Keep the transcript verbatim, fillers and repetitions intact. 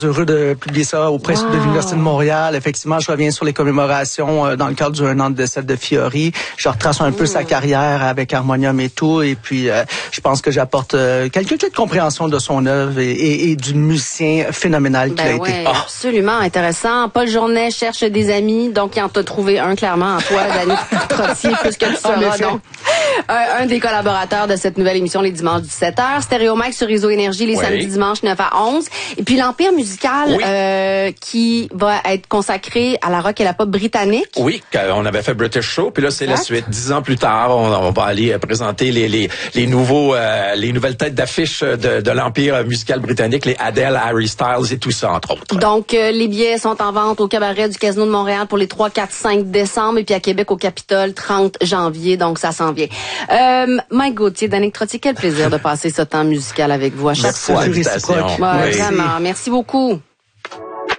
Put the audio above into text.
Heureux de publier ça au Presse wow. de l'Université de Montréal. Effectivement, je reviens sur les commémorations euh, dans le cadre du un an de décès de Fiori. Je retrace un mmh. peu sa carrière avec Harmonium et tout. Et puis, euh, je pense que j'apporte euh, quelques clés de compréhension de son œuvre et, et, et du musicien phénoménal ben qu'il a ouais, été. Oh. Absolument intéressant. Paul Journet cherche des amis, donc il en t'a trouvé un clairement en toi, Danick Trottier, puisque tu seras donc un, un des collaborateurs de cette nouvelle émission les dimanches dix-sept heures. Stéréo Mike sur Réseau Énergie les oui. samedis dimanches neuf à onze. Et puis l'Empire musical oui. euh, qui va être consacré à la rock et la pop britannique. Oui, on avait fait British Show, puis là c'est exact. La suite. Dix ans plus tard, on, on va aller présenter les les les nouveaux euh, les nouvelles têtes d'affiche de, de l'Empire musical britannique, les Adele, Harry Styles et tout ça entre autres. Donc euh, les billets sont en vente au cabaret du Casino de Montréal pour les trois, quatre, cinq décembre et puis à Québec au Capitole trente janvier, donc ça s'en vient. Euh, Mike Gauthier, Danick Trottier, quel plaisir de passer ce temps musical avec vous à chaque Merci fois. Merci. Ouais, oui. Vraiment, merci beaucoup.